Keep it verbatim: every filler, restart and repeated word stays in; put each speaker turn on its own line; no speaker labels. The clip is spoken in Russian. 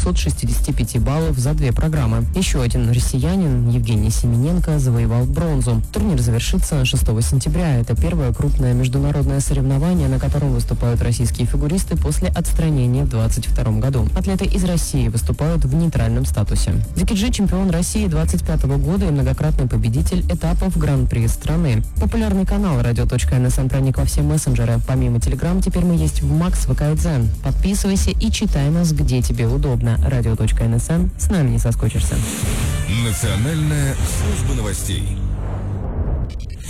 двухсот шестидесяти пяти баллов за две программы. Еще один россиянин, Евгений Семененко, завоевал бронзу. Турнир завершится шестого сентября. Это первое крупное международное соревнование, на котором выступают российские фигуристы после отстранения в двадцать втором году. Атлеты из России выступают в нейтральном статусе. Дикиджи – чемпион России двадцать пятого года и многократный победитель этапов Гран-при страны. Популярный канал радио.нсн проник во все мессенджеры. Помимо Телеграм, теперь мы есть в Макс, ВК и Дзен. Подписывайся и читай нас, где тебе удобно. Радио.нсн. С нами не соскучишься.
Национальная служба новостей.